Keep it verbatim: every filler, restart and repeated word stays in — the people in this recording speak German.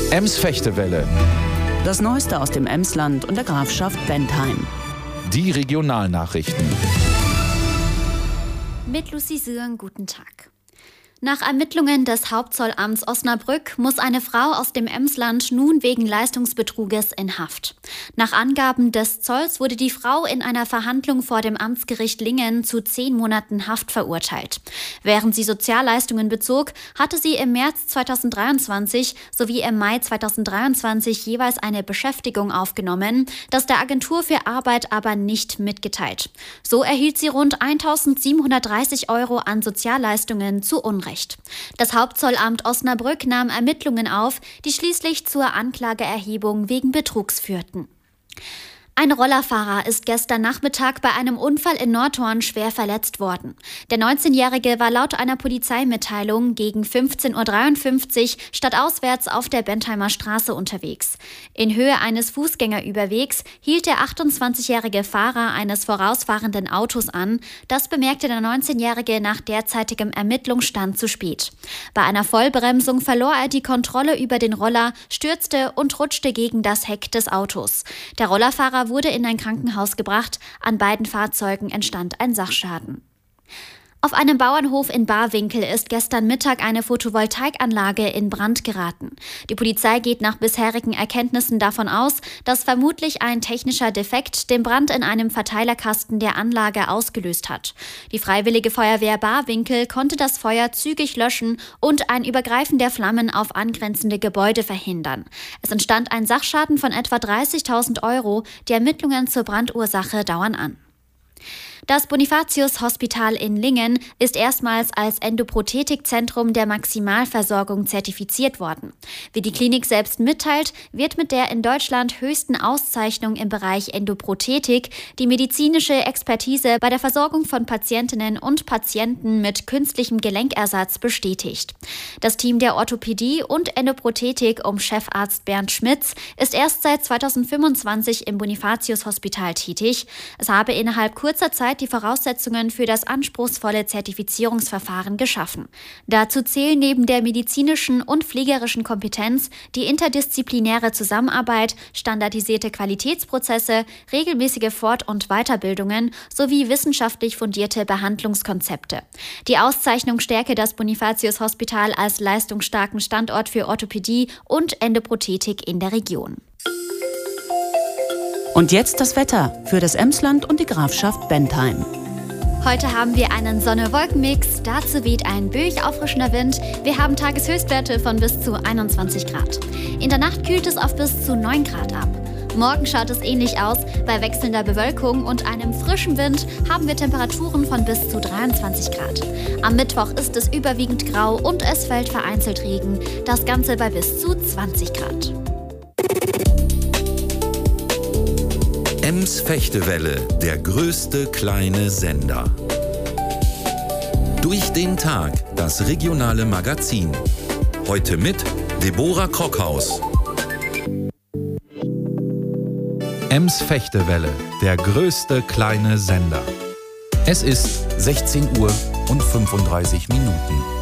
Ems-Fechtewelle. Das Neueste aus dem Emsland und der Grafschaft Bentheim. Die Regionalnachrichten. Mit Lucy Sürn, guten Tag. Nach Ermittlungen des Hauptzollamts Osnabrück muss eine Frau aus dem Emsland nun wegen Leistungsbetruges in Haft. Nach Angaben des Zolls wurde die Frau in einer Verhandlung vor dem Amtsgericht Lingen zu zehn Monaten Haft verurteilt. Während sie Sozialleistungen bezog, hatte sie im März zweitausenddreiundzwanzig sowie im Mai zweitausenddreiundzwanzig jeweils eine Beschäftigung aufgenommen, das der Agentur für Arbeit aber nicht mitgeteilt. So erhielt sie rund eintausendsiebenhundertdreißig Euro an Sozialleistungen zu Unrecht. Das Hauptzollamt Osnabrück nahm Ermittlungen auf, die schließlich zur Anklageerhebung wegen Betrugs führten. Ein Rollerfahrer ist gestern Nachmittag bei einem Unfall in Nordhorn schwer verletzt worden. Der neunzehnjährige war laut einer Polizeimitteilung gegen fünfzehn Uhr dreiundfünfzig stadtauswärts auf der Bentheimer Straße unterwegs. In Höhe eines Fußgängerüberwegs hielt der achtundzwanzigjährige Fahrer eines vorausfahrenden Autos an. Das bemerkte der neunzehnjährige nach derzeitigem Ermittlungsstand zu spät. Bei einer Vollbremsung verlor er die Kontrolle über den Roller, stürzte und rutschte gegen das Heck des Autos. Der Rollerfahrer wurde in ein Krankenhaus gebracht. An beiden Fahrzeugen entstand ein Sachschaden. Auf einem Bauernhof in Barwinkel ist gestern Mittag eine Photovoltaikanlage in Brand geraten. Die Polizei geht nach bisherigen Erkenntnissen davon aus, dass vermutlich ein technischer Defekt den Brand in einem Verteilerkasten der Anlage ausgelöst hat. Die Freiwillige Feuerwehr Barwinkel konnte das Feuer zügig löschen und ein Übergreifen der Flammen auf angrenzende Gebäude verhindern. Es entstand ein Sachschaden von etwa dreißigtausend Euro. Die Ermittlungen zur Brandursache dauern an. Das Bonifatius-Hospital in Lingen ist erstmals als Endoprothetikzentrum der Maximalversorgung zertifiziert worden. Wie die Klinik selbst mitteilt, wird mit der in Deutschland höchsten Auszeichnung im Bereich Endoprothetik die medizinische Expertise bei der Versorgung von Patientinnen und Patienten mit künstlichem Gelenkersatz bestätigt. Das Team der Orthopädie und Endoprothetik um Chefarzt Bernd Schmitz ist erst seit zweitausendfünfundzwanzig im Bonifatius-Hospital tätig. Es habe innerhalb kurzer Zeit die Voraussetzungen für das anspruchsvolle Zertifizierungsverfahren geschaffen. Dazu zählen neben der medizinischen und pflegerischen Kompetenz die interdisziplinäre Zusammenarbeit, standardisierte Qualitätsprozesse, regelmäßige Fort- und Weiterbildungen sowie wissenschaftlich fundierte Behandlungskonzepte. Die Auszeichnung stärke das Bonifatius-Hospital als leistungsstarken Standort für Orthopädie und Endoprothetik in der Region. Und jetzt das Wetter für das Emsland und die Grafschaft Bentheim. Heute haben wir einen Sonne-Wolken-Mix, dazu weht ein böig auffrischender Wind. Wir haben Tageshöchstwerte von bis zu einundzwanzig Grad. In der Nacht kühlt es auf bis zu neun Grad ab. Morgen schaut es ähnlich aus. Bei wechselnder Bewölkung und einem frischen Wind haben wir Temperaturen von bis zu dreiundzwanzig Grad. Am Mittwoch ist es überwiegend grau und es fällt vereinzelt Regen. Das Ganze bei bis zu zwanzig Grad. Ems-Fechtewelle, der größte kleine Sender. Durch den Tag, das regionale Magazin. Heute mit Deborah Krockhaus. Ems-Fechtewelle, der größte kleine Sender. Es ist sechzehn Uhr und fünfunddreißig Minuten.